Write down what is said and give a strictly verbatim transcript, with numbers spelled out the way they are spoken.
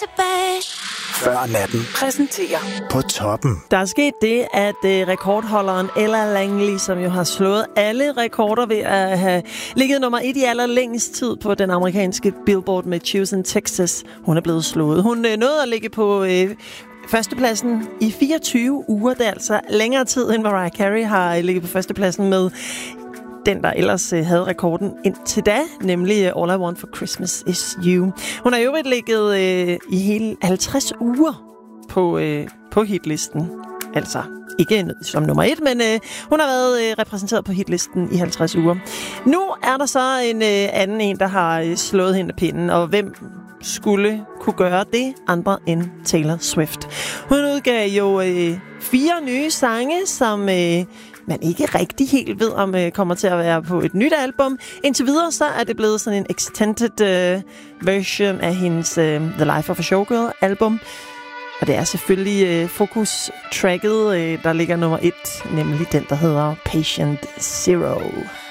tilbage. Før natten præsenterer På toppen. Der er sket det, at øh, rekordholderen Ella Langley, som jo har slået alle rekorder ved at have ligget nummer et i allerlængst tid på den amerikanske Billboard med Choose in Texas, hun er blevet slået. Hun øh, nåede at ligge på øh, førstepladsen i fireogtyve uger. Det er altså længere tid, end Mariah Carey har ligget på førstepladsen med den, der ellers øh, havde rekorden indtil da, nemlig uh, All I Want for Christmas Is You. Hun har jo øvrigt ligget øh, i hele halvtreds uger på, øh, på hitlisten. Altså ikke som nummer et, men øh, hun har været øh, repræsenteret på hitlisten i halvtreds uger. Nu er der så en øh, anden en, der har øh, slået hende af pinden, og hvem skulle kunne gøre det andre end Taylor Swift. Hun udgav jo øh, fire nye sange, som øh, man ikke rigtig helt ved, om øh, kommer til at være på et nyt album. Indtil videre, så er det blevet sådan en extended øh, version af hendes øh, The Life of a Showgirl album. Og det er selvfølgelig øh, fokus-tracket, øh, der ligger nummer et, nemlig den, der hedder Patient Zero.